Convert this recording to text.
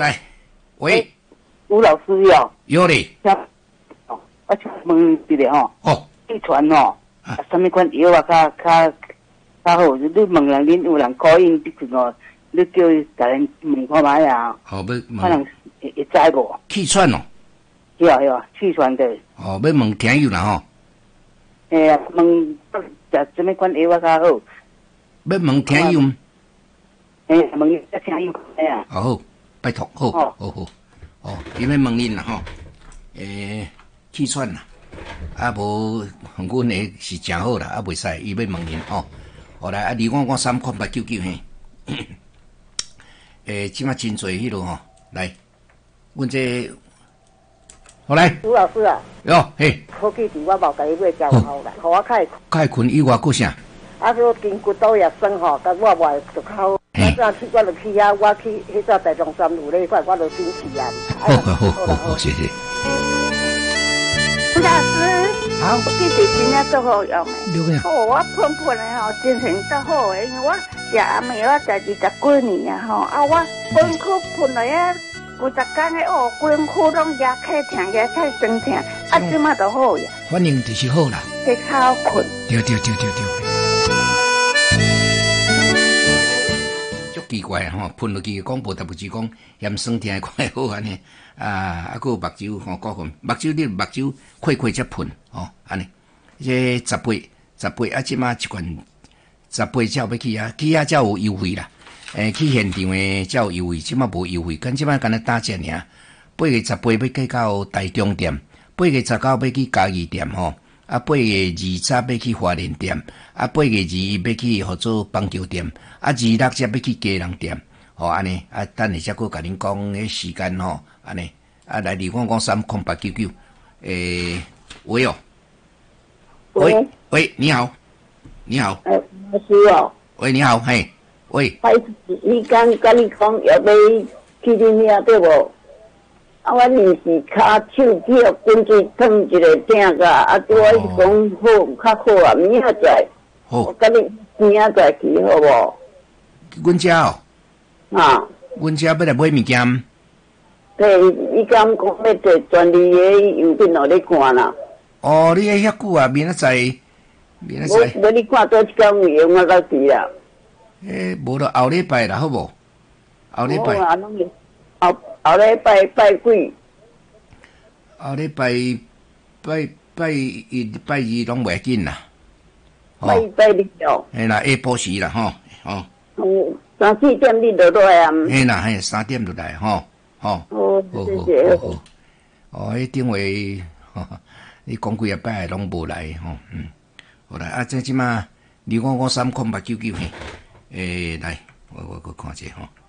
来，喂， 吴老师哟， 有哩。 我想问一个吼， 哦， 气喘吼，什么款药啊？较好？你问人，恁有人考应得去哦，你叫伊甲人问看卖啊？ 好，要可能会知无？ 气喘哦。 是啊，气喘的。 哦，要问听友啦吼。 问食什么款药啊？较好？ 要问听友。 问听友啊。 好，拜托，好，好。哦，伊要问恁啦吼。气喘啦，无阮的是真好啦，袂使，伊要问恁吼。后来255看899嘿。即马真侪迄落吼，来，阮这，好来。 吴老师啊。 哟，嘿。 好记住我无甲伊买交好啦，互我较会困以外，佫啥？ 个筋骨都也酸吼，甲我外就较。我就去啊，我去迄个大中山路咧，我就先去啊。 好，谢谢。 吴老师， 好， 记得真正足好用的。 好，我喷的吼，精神足好的，因为我食阿妹，我食20几年啊吼，我喷去喷落啊，50天的规躯拢牙开疼，牙开酸疼，即马就好呀。 反正就是好啦。 去靠困。 对。奇怪吼，喷落去讲无特别是讲嫌酸疼快好安尼啊，佫有目睭吼，各份目睭你目睭开才喷吼安尼。这10杯啊，即马一罐10杯才要去啊，去啊才有优惠啦。去现场诶才有优惠，即马无优惠，跟即马干那打折尔。8月10杯要去到台中店，8月19要去嘉义店吼。8月23要去花莲店，8月21要去合作邦桥店，26才要去基隆店，安尼等下才佫甲恁讲迄时间吼，安尼来2553899，喂哦，喂，你好， 老师哦， 喂，你好，嘿，喂， 你刚跟你讲要去恁遐对无？我是骹手去互滚水烫一个正个，对我是讲好较好啊，明仔载。好。我甲你明仔载去好无？ 阮遮哦。阮遮要来买物件。 对，伊讲要坐专利的邮电路咧看啦。 哦，你遐久啊？明仔载。 无你看多一天有闲我才去啦。 无就后礼拜啦，好无？后礼拜。 后礼拜拜几？ 后礼拜拜1、拜2拢袂紧啦。 拜2哦。 嘿啦，下晡时啦，吼。 3、4点你就来啊？ 嘿啦，3点就来，吼。 好，谢谢。 迄顶话，你讲几啊摆拢无来，吼，好啦，即马2553899嘿，来，我看者吼。